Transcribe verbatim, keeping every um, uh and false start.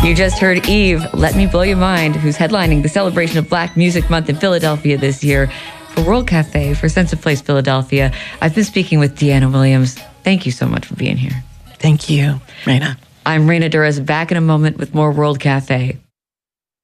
You just heard Eve, Let Me Blow Your Mind, who's headlining the celebration of Black Music Month in Philadelphia this year for World Cafe for Sense of Place Philadelphia. I've been speaking with Deanna Williams. Thank you so much for being here. Thank you, Raina. I'm Raina Durez, back in a moment with more World Cafe.